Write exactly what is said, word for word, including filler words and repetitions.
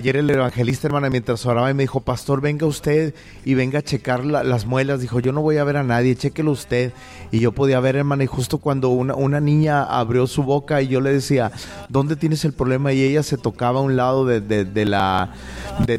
Ayer el evangelista, hermana, mientras oraba, y me dijo: pastor, venga usted y venga a checar la, las muelas. Dijo: yo no voy a ver a nadie, chéquelo usted. Y yo podía ver, hermana, y justo cuando una, una niña abrió su boca y yo le decía: ¿dónde tienes el problema? Y ella se tocaba a un lado de, de, de la... De,